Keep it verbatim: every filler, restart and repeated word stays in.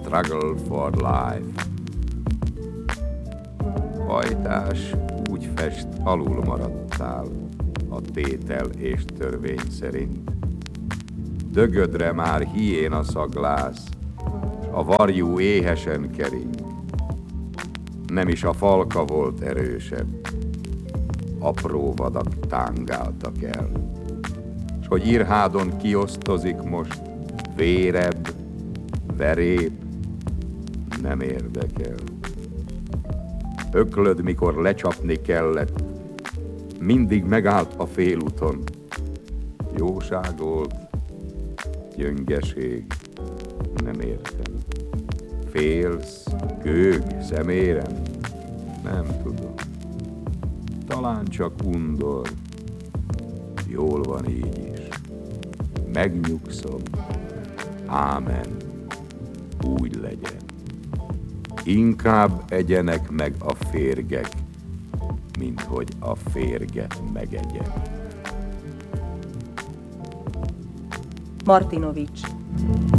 struggle for life. Hajtás úgy fest, alul maradtál a tétel és törvény szerint. Dögödre már hiéna szaglász, s a varjú éhesen kering. Nem is a falka volt erősebb, apró vadak tángáltak el. S hogy Irhádon kiosztozik most, vérebb, veréb, nem érdekel. Öklöd, mikor lecsapni kellett, mindig megállt a félúton. Jóság volt, gyöngeség, nem értem. Félsz, gőg, szemérem, nem tudom. Talán csak undor, jól van így is. Megnyugszom, ámen, úgy legyen. Inkább egyenek meg a férgek, mint hogy a férget megegyen. Martinovics.